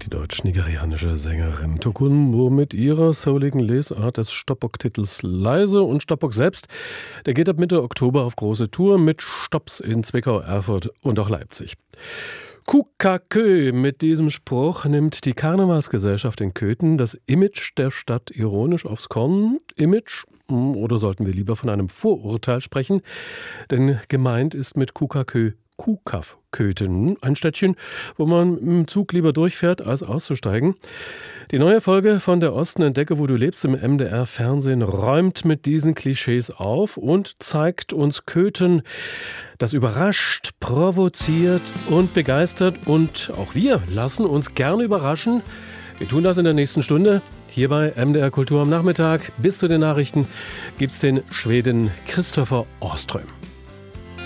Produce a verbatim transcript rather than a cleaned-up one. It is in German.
die deutsch-nigerianische Sängerin Tokunbo mit ihrer souligen Lesart des Stopbock-Titels Leise. Und Stopbock selbst, der geht ab Mitte Oktober auf große Tour mit Stopps in Zwickau, Erfurt und auch Leipzig. Kukakö, mit diesem Spruch nimmt die Karnevalsgesellschaft in Köthen das Image der Stadt ironisch aufs Korn. Image, oder sollten wir lieber von einem Vorurteil sprechen? Denn gemeint ist mit Kukakö Kuhkaff Köthen, ein Städtchen, wo man im Zug lieber durchfährt, als auszusteigen. Die neue Folge von Der Osten entdecke, wo du lebst im M D R-Fernsehen, räumt mit diesen Klischees auf und zeigt uns Köthen, das überrascht, provoziert und begeistert. Und auch wir lassen uns gerne überraschen. Wir tun das in der nächsten Stunde. Hier bei M D R Kultur am Nachmittag. Bis zu den Nachrichten gibt's den Schweden Christopher Åström.